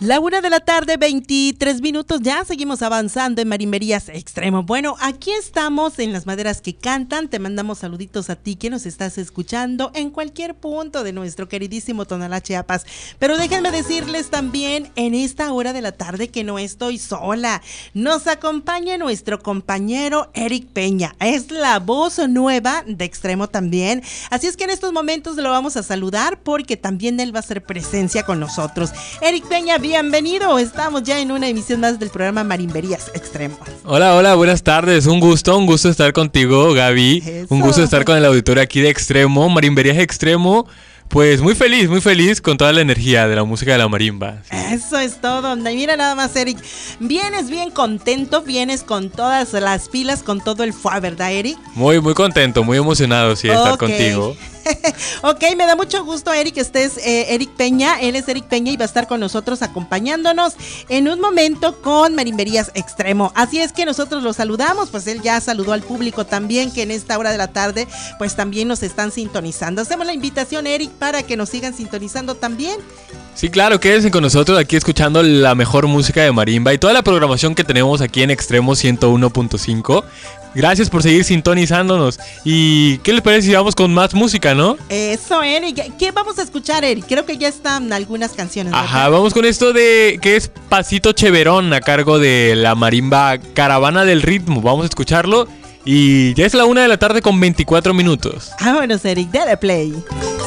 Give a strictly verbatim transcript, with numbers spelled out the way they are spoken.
La una de la tarde, veintitrés minutos, ya seguimos avanzando en Marimberías Extremo. Bueno, aquí estamos en Las Maderas que Cantan. Te mandamos saluditos a ti que nos estás escuchando en cualquier punto de nuestro queridísimo Tonalá, Chiapas. Pero déjenme decirles también en esta hora de la tarde que no estoy sola. Nos acompaña nuestro compañero Eric Peña. Es la voz nueva de Extremo también. Así es que en estos momentos lo vamos a saludar porque también él va a hacer presencia con nosotros. Eric Peña, bienvenido. Estamos ya en una emisión más del programa Marimberías Extremo. Hola, hola, buenas tardes. Un gusto, un gusto estar contigo, Gaby. Eso. Un gusto estar con el auditorio aquí de Extremo, Marimberías Extremo. Pues muy feliz, muy feliz con toda la energía de la música de la marimba. Sí. Eso es todo. Y mira nada más, Eric. Vienes bien contento, vienes con todas las pilas, con todo el fuá, ¿verdad, Eric? Muy, muy contento, muy emocionado, sí, de estar Okay. contigo. Ok, me da mucho gusto, Eric, que estés, eh, Eric Peña. Él es Eric Peña y va a estar con nosotros acompañándonos en un momento con Marimberías Extremo. Así es que nosotros lo saludamos, pues él ya saludó al público también, que en esta hora de la tarde, pues también nos están sintonizando. Hacemos la invitación, Eric, para que nos sigan sintonizando también. Sí, claro, quédense con nosotros aquí escuchando la mejor música de marimba y toda la programación que tenemos aquí en Extremo ciento uno punto cinco. Gracias por seguir sintonizándonos. ¿Y qué les parece si vamos con más música, no? Eso, Eric. ¿Qué vamos a escuchar, Eric? Creo que ya están algunas canciones, ¿verdad? Ajá, vamos con esto de que es Pasito Cheverón a cargo de la marimba Caravana del Ritmo. Vamos a escucharlo y ya es la una de la tarde con veinticuatro minutos. Vámonos, Eric, dale play.